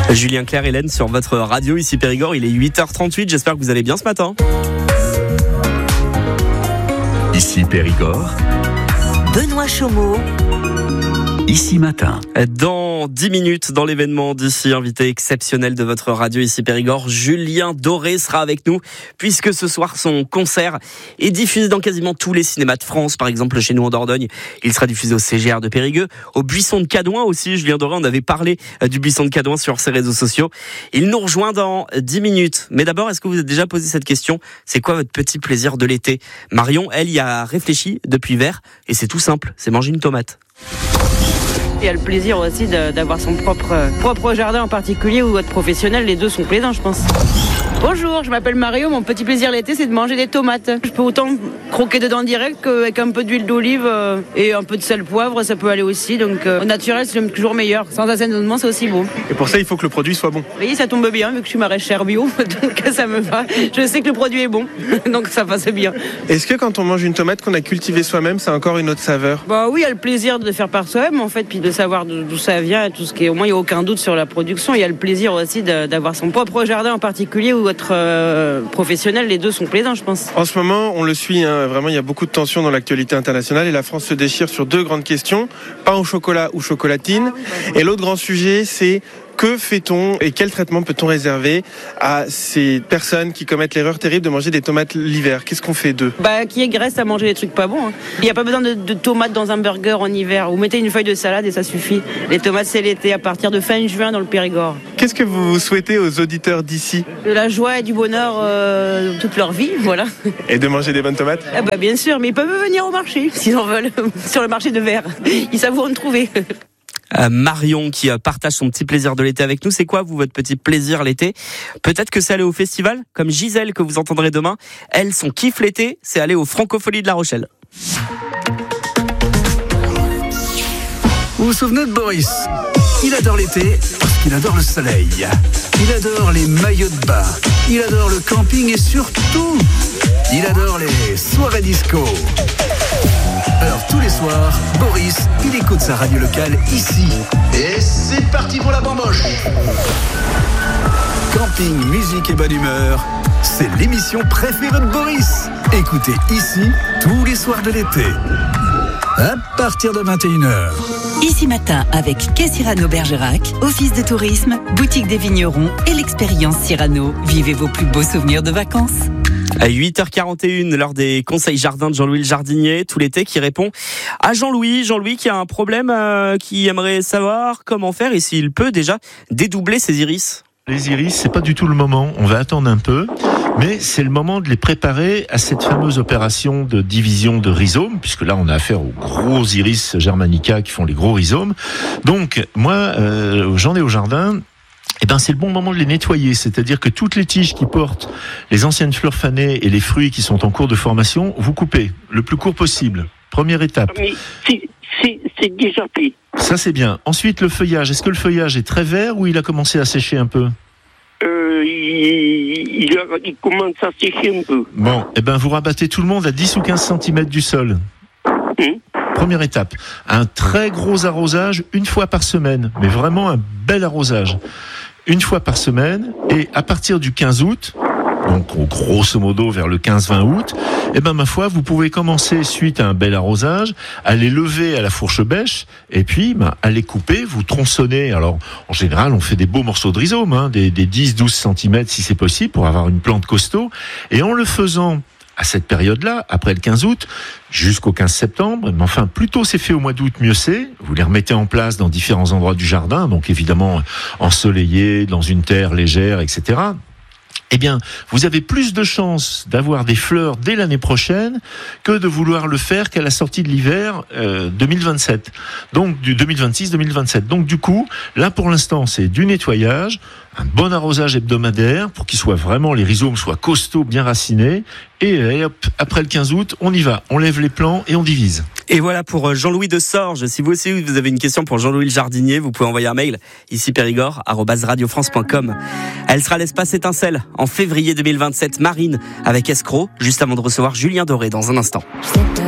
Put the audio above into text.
Julien, Claire, Hélène sur votre radio, ici Périgord, il est 8h38, j'espère que vous allez bien ce matin. Ici Périgord, Benoît Chaumeau. Ici Matin. Dans 10 minutes, dans l'événement d'ici, invité exceptionnel de votre radio ici Périgord, Julien Doré sera avec nous, puisque ce soir son concert est diffusé dans quasiment tous les cinémas de France, par exemple chez nous en Dordogne. Il sera diffusé au CGR de Périgueux, au Buisson de Cadouin aussi. Julien Doré, on avait parlé du Buisson de Cadouin sur ses réseaux sociaux. Il nous rejoint dans 10 minutes. Mais d'abord, est-ce que vous vous êtes déjà posé cette question? C'est quoi votre petit plaisir de l'été? Marion, elle, y a réfléchi depuis hiver, et c'est tout simple, c'est manger une tomate. Il y a le plaisir aussi d'avoir son propre jardin en particulier ou être professionnel, les deux sont plaisants je pense. Bonjour, je m'appelle Mario, mon petit plaisir l'été c'est de manger des tomates. Je peux autant croquer dedans direct qu'avec un peu d'huile d'olive et un peu de sel poivre, ça peut aller aussi. Donc au naturel c'est toujours meilleur, sans assaisonnement c'est aussi bon. Et pour ça il faut que le produit soit bon. Oui, ça tombe bien vu que je suis maraîchère bio, donc ça me va. Je sais que le produit est bon, donc ça passe bien. Est-ce que quand on mange une tomate qu'on a cultivée soi-même, ça a encore une autre saveur? Bah oui, il y a le plaisir de faire par soi-même en fait, puis de savoir d'où ça vient et tout ce qui est. Au moins il n'y a aucun doute sur la production. Il y a le plaisir aussi d'avoir son propre jardin en particulier ou être professionnel, les deux sont plaisants je pense. En ce moment on le suit, vraiment il y a beaucoup de tensions dans l'actualité internationale et la France se déchire sur deux grandes questions, pain au chocolat ou chocolatine. Et l'autre grand sujet c'est que fait-on et quel traitement peut-on réserver à ces personnes qui commettent l'erreur terrible de manger des tomates l'hiver? Qu'est-ce qu'on fait d'eux? Qui graisse à manger des trucs pas bons. Il n'y a pas besoin de tomates dans un burger en hiver. Vous mettez une feuille de salade et ça suffit. Les tomates c'est l'été à partir de fin juin dans le Périgord. Qu'est-ce que vous souhaitez aux auditeurs d'ici? De la joie et du bonheur toute leur vie, voilà. Et de manger des bonnes tomates? Bien sûr, mais ils peuvent venir au marché s'ils en veulent, sur le marché de verre. Ils savent où en trouver. Marion qui partage son petit plaisir de l'été avec nous. C'est quoi, vous, votre petit plaisir l'été? Peut-être que c'est aller au festival, comme Gisèle que vous entendrez demain. Elle, son kiff l'été, c'est aller aux Francopholies de La Rochelle. Vous vous souvenez de Boris? Il adore l'été parce qu'il adore le soleil. Il adore les maillots de bain. Il adore le camping et surtout, il adore les soirées disco. Alors tous les soirs, Boris, il écoute sa radio locale ici. Et c'est parti pour la bamboche. Camping, musique et bonne humeur, c'est l'émission préférée de Boris. Écoutez ici tous les soirs de l'été. À partir de 21h. Ici Matin avec Quai Cyrano Bergerac, Office de tourisme, Boutique des vignerons et l'expérience Cyrano. Vivez vos plus beaux souvenirs de vacances. À 8h41, lors des conseils jardins de Jean-Louis le jardinier, tout l'été, qui répond à Jean-Louis qui a un problème, qui aimerait savoir comment faire et s'il peut déjà dédoubler ses iris. Les iris, c'est pas du tout le moment. On va attendre un peu, mais c'est le moment de les préparer à cette fameuse opération de division de rhizomes, puisque là, on a affaire aux gros iris germanica qui font les gros rhizomes. Donc, moi, j'en ai au jardin. C'est le bon moment de les nettoyer, c'est-à-dire que toutes les tiges qui portent les anciennes fleurs fanées et les fruits qui sont en cours de formation, vous coupez le plus court possible. Première étape. Mais c'est déjà fait. Ça, c'est bien. Ensuite, le feuillage. Est-ce que le feuillage est très vert ou il a commencé à sécher un peu? Il commence à sécher un peu. Bon, vous rabattez tout le monde à 10 ou 15 cm du sol. Première étape. Un très gros arrosage une fois par semaine, mais vraiment un bel arrosage. Une fois par semaine, et à partir du 15 août, donc grosso modo vers le 15-20 août, ma foi, vous pouvez commencer, suite à un bel arrosage, à les lever à la fourche bêche, et puis à les couper, vous tronçonnez. Alors, en général, on fait des beaux morceaux de rhizome, des 10-12 cm si c'est possible, pour avoir une plante costaud, et en le faisant à cette période-là, après le 15 août, jusqu'au 15 septembre, mais enfin, plus tôt c'est fait au mois d'août, mieux c'est. Vous les remettez en place dans différents endroits du jardin, donc évidemment ensoleillés, dans une terre légère, etc. Vous avez plus de chances d'avoir des fleurs dès l'année prochaine que de vouloir le faire qu'à la sortie de l'hiver 2027. Donc du 2026-2027. Donc du coup, là pour l'instant, c'est du nettoyage, un bon arrosage hebdomadaire pour qu'ils soient vraiment, les rhizomes soient costauds, bien racinés. Et hop, après le 15 août, on y va. On lève les plants et on divise. Et voilà pour Jean-Louis de Sorges. Si vous aussi vous avez une question pour Jean-Louis le jardinier, vous pouvez envoyer un mail ici périgord@radiofrance.com. Elle sera à l'espace Étincelle en février 2027. Marine avec Escroc, juste avant de recevoir Julien Doré dans un instant.